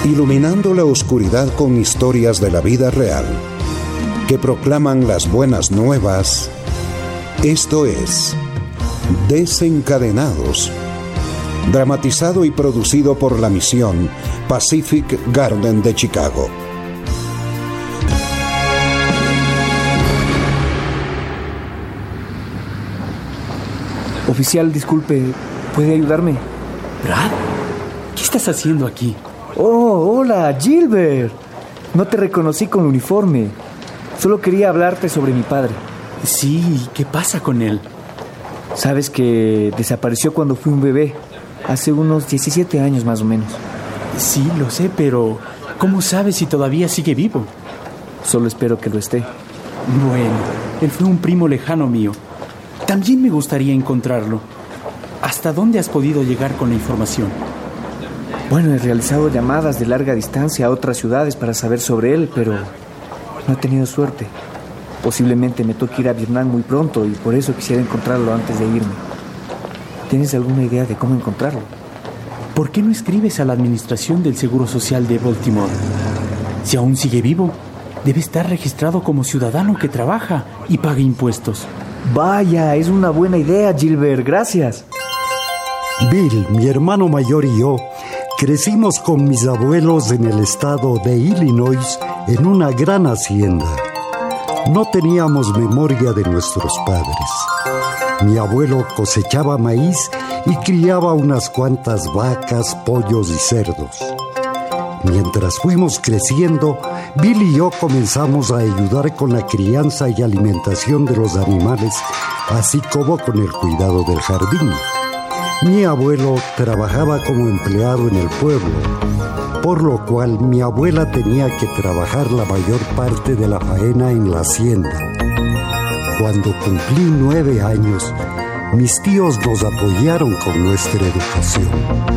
iluminando la oscuridad con historias de la vida real, que proclaman las buenas nuevas. Esto es Desencadenados, dramatizado y producido por la misión Pacific Garden de Chicago. Oficial, disculpe, ¿puede ayudarme? Brad, ¿qué estás haciendo aquí? Oh, hola, Gilbert. No te reconocí con el uniforme. Solo quería hablarte sobre mi padre. Sí, ¿qué pasa con él? Sabes que desapareció cuando fui un bebé, hace unos 17 años más o menos. Sí, lo sé, pero ¿cómo sabes si todavía sigue vivo? Solo espero que lo esté. Bueno, él fue un primo lejano mío. También me gustaría encontrarlo. ¿Hasta dónde has podido llegar con la información? Bueno, he realizado llamadas de larga distancia a otras ciudades para saber sobre él, pero no he tenido suerte. Posiblemente me toque ir a Vietnam muy pronto y por eso quisiera encontrarlo antes de irme. ¿Tienes alguna idea de cómo encontrarlo? ¿Por qué no escribes a la Administración del Seguro Social de Baltimore? Si aún sigue vivo, debe estar registrado como ciudadano que trabaja y paga impuestos. Vaya, es una buena idea, Gilbert. Gracias. Bill, mi hermano mayor y yo crecimos con mis abuelos en el estado de Illinois en una gran hacienda. No teníamos memoria de nuestros padres. Mi abuelo cosechaba maíz y criaba unas cuantas vacas, pollos y cerdos. Mientras fuimos creciendo, Bill y yo comenzamos a ayudar con la crianza y alimentación de los animales, así como con el cuidado del jardín. Mi abuelo trabajaba como empleado en el pueblo, por lo cual mi abuela tenía que trabajar la mayor parte de la faena en la hacienda. Cuando cumplí 9 años, mis tíos nos apoyaron con nuestra educación.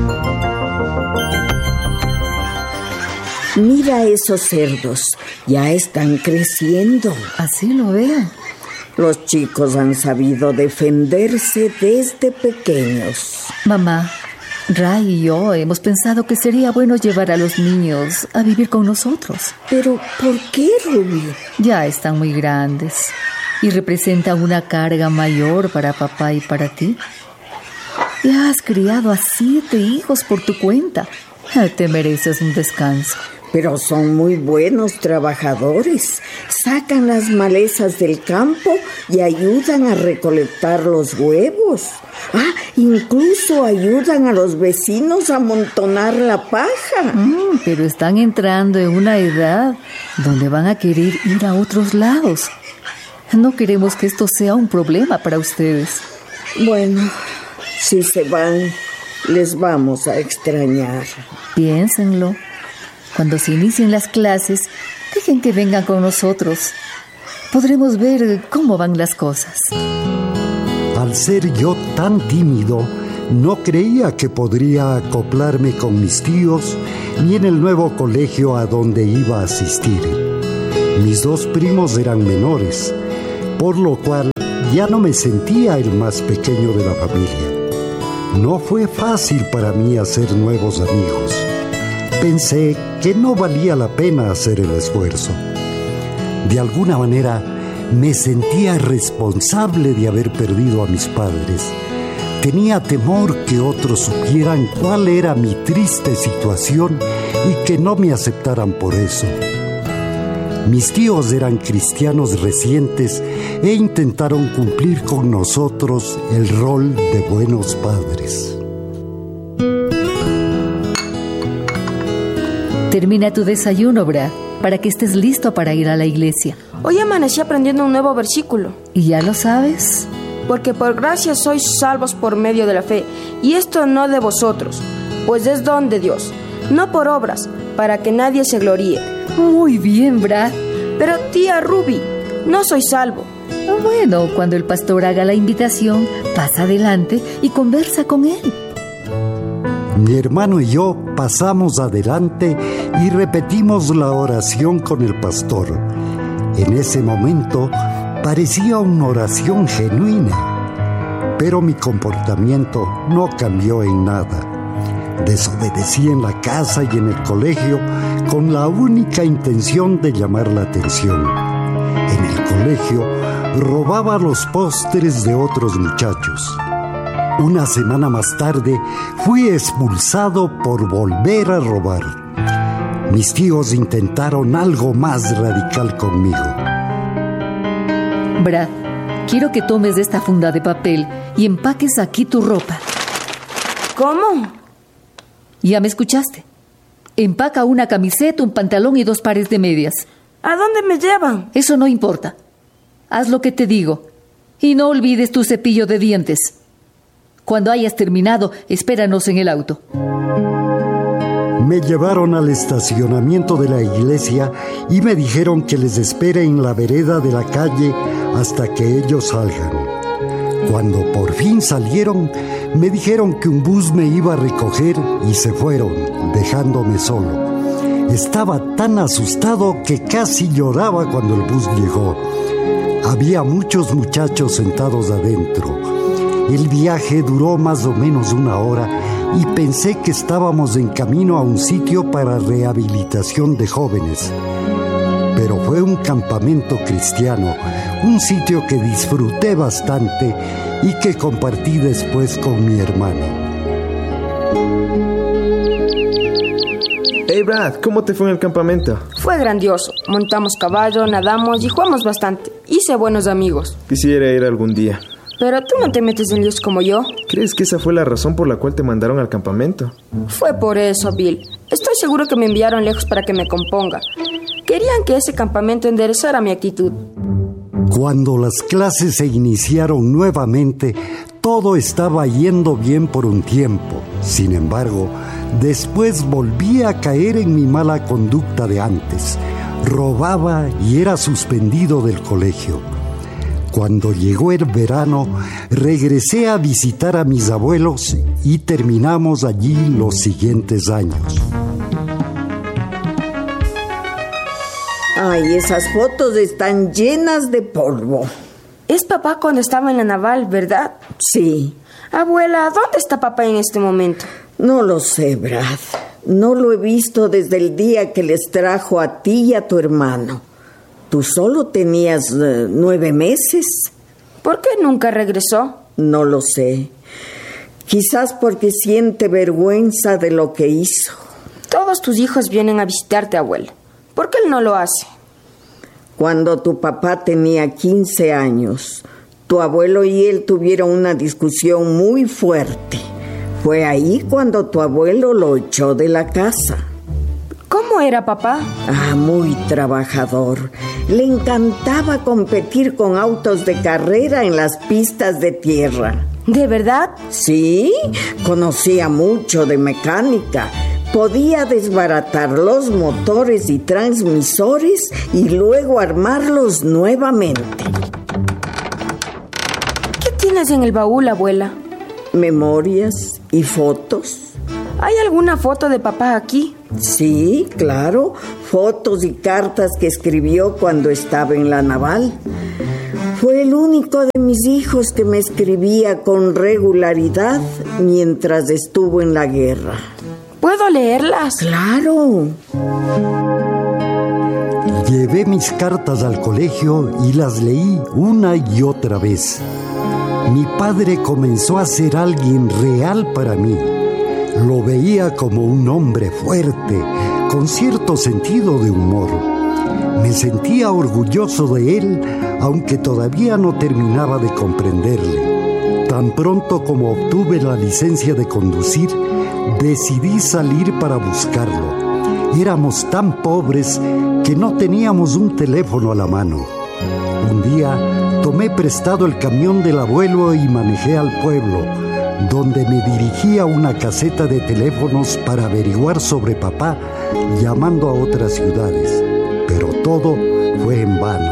Mira esos cerdos, ya están creciendo. Así lo veo. Los chicos han sabido defenderse desde pequeños. Mamá, Ray y yo hemos pensado que sería bueno llevar a los niños a vivir con nosotros. ¿Pero por qué, Ruby? Ya están muy grandes y representan una carga mayor para papá y para ti. Ya has criado a 7 hijos por tu cuenta. Te mereces un descanso. Pero son muy buenos trabajadores. Sacan las malezas del campo y ayudan a recolectar los huevos. Incluso ayudan a los vecinos a amontonar la paja. Pero están entrando en una edad donde van a querer ir a otros lados. No queremos que esto sea un problema para ustedes. Bueno, si se van, les vamos a extrañar. Piénsenlo. Cuando se inicien las clases, dejen que vengan con nosotros. Podremos ver cómo van las cosas. Al ser yo tan tímido, no creía que podría acoplarme con mis tíos ni en el nuevo colegio a donde iba a asistir. Mis 2 primos eran menores, por lo cual ya no me sentía el más pequeño de la familia. No fue fácil para mí hacer nuevos amigos. Pensé que no valía la pena hacer el esfuerzo. De alguna manera, me sentía responsable de haber perdido a mis padres. Tenía temor que otros supieran cuál era mi triste situación y que no me aceptaran por eso. Mis tíos eran cristianos recientes e intentaron cumplir con nosotros el rol de buenos padres. Termina tu desayuno, Brad, para que estés listo para ir a la iglesia. Hoy amanecí aprendiendo un nuevo versículo. ¿Y ya lo sabes? Porque por gracia sois salvos por medio de la fe, y esto no de vosotros, pues es don de Dios, no por obras, para que nadie se gloríe. Muy bien, Brad. Pero tía Ruby, no soy salvo. Bueno, cuando el pastor haga la invitación, pasa adelante y conversa con él. Mi hermano y yo pasamos adelante y repetimos la oración con el pastor. En ese momento parecía una oración genuina, pero mi comportamiento no cambió en nada. Desobedecí en la casa y en el colegio con la única intención de llamar la atención. En el colegio robaba los postres de otros muchachos. Una semana más tarde fui expulsado por volver a robar. Mis tíos intentaron algo más radical conmigo. Brad, quiero que tomes esta funda de papel y empaques aquí tu ropa. ¿Cómo? ¿Ya me escuchaste? Empaca una camiseta, un pantalón y 2 pares de medias. ¿A dónde me llevan? Eso no importa. Haz lo que te digo. Y no olvides tu cepillo de dientes. Cuando hayas terminado, espéranos en el auto. Me llevaron al estacionamiento de la iglesia y me dijeron que les espere en la vereda de la calle hasta que ellos salgan. Cuando por fin salieron, me dijeron que un bus me iba a recoger y se fueron, dejándome solo. Estaba tan asustado que casi lloraba cuando el bus llegó. Había muchos muchachos sentados adentro. El viaje duró más o menos 1 hora y pensé que estábamos en camino a un sitio para rehabilitación de jóvenes. Pero fue un campamento cristiano, un sitio que disfruté bastante y que compartí después con mi hermano. Hey Brad, ¿cómo te fue en el campamento? Fue grandioso. Montamos caballo, nadamos y jugamos bastante. Hice buenos amigos. Quisiera ir algún día. Pero tú no te metes en líos como yo. ¿Crees que esa fue la razón por la cual te mandaron al campamento? Fue por eso, Bill. Estoy seguro que me enviaron lejos para que me componga. Querían que ese campamento enderezara mi actitud. Cuando las clases se iniciaron nuevamente, todo estaba yendo bien por un tiempo. Sin embargo, después volví a caer en mi mala conducta de antes. Robaba y era suspendido del colegio. Cuando llegó el verano, regresé a visitar a mis abuelos y terminamos allí los siguientes años. Ay, esas fotos están llenas de polvo. Es papá cuando estaba en la naval, ¿verdad? Sí. Abuela, ¿dónde está papá en este momento? No lo sé, Brad. No lo he visto desde el día que les trajo a ti y a tu hermano. Tú solo tenías 9 meses. ¿Por qué nunca regresó? No lo sé. Quizás porque siente vergüenza de lo que hizo. Todos tus hijos vienen a visitarte, abuela. ¿Por qué él no lo hace? Cuando tu papá tenía 15 años, tu abuelo y él tuvieron una discusión muy fuerte. Fue ahí cuando tu abuelo lo echó de la casa. ¿Cómo era papá? Muy trabajador. Le encantaba competir con autos de carrera en las pistas de tierra. ¿De verdad? Sí, conocía mucho de mecánica. Podía desbaratar los motores y transmisores y luego armarlos nuevamente. ¿Qué tienes en el baúl, abuela? Memorias y fotos. ¿Hay alguna foto de papá aquí? Sí, claro. Fotos y cartas que escribió cuando estaba en la naval. Fue el único de mis hijos que me escribía con regularidad mientras estuvo en la guerra. ¿Puedo leerlas? ¡Claro! Llevé mis cartas al colegio y las leí una y otra vez. Mi padre comenzó a ser alguien real para mí. Lo veía como un hombre fuerte, con cierto sentido de humor. Me sentía orgulloso de él, aunque todavía no terminaba de comprenderle. Tan pronto como obtuve la licencia de conducir, decidí salir para buscarlo. Éramos tan pobres que no teníamos un teléfono a la mano. Un día tomé prestado el camión del abuelo y manejé al pueblo, donde me dirigí a una caseta de teléfonos para averiguar sobre papá, llamando a otras ciudades. Pero todo fue en vano.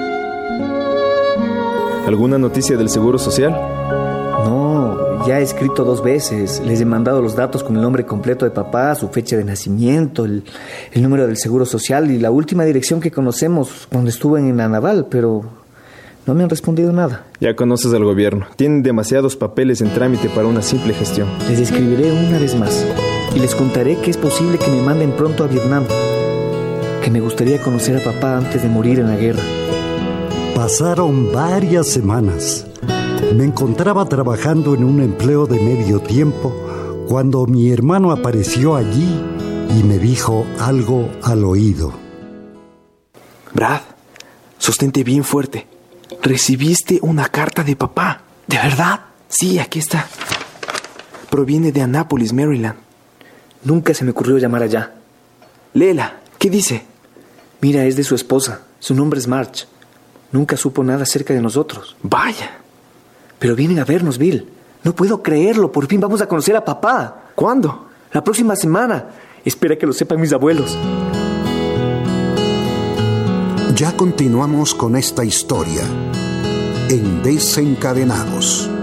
¿Alguna noticia del Seguro Social? No, ya he escrito 2 veces. Les he mandado los datos con el nombre completo de papá, su fecha de nacimiento, el número del Seguro Social y la última dirección que conocemos cuando estuve en la naval, pero no me han respondido nada. Ya conoces al gobierno. Tienen demasiados papeles en trámite para una simple gestión. Les escribiré una vez más. y les contaré que es posible que me manden pronto a Vietnam, que me gustaría conocer a papá antes de morir en la guerra. Pasaron varias semanas. Me encontraba trabajando en un empleo de medio tiempo cuando mi hermano apareció allí y me dijo algo al oído. Brad, sostente bien fuerte. Recibiste una carta de papá. ¿De verdad? Sí, aquí está. Proviene de Annapolis, Maryland. Nunca se me ocurrió llamar allá. Léela, ¿qué dice? Mira, es de su esposa. Su nombre es March. Nunca supo nada acerca de nosotros. Vaya. Pero vienen a vernos, Bill. No puedo creerlo. Por fin vamos a conocer a papá. ¿Cuándo? La próxima semana. Espera que lo sepan mis abuelos. Ya continuamos con esta historia en Desencadenados.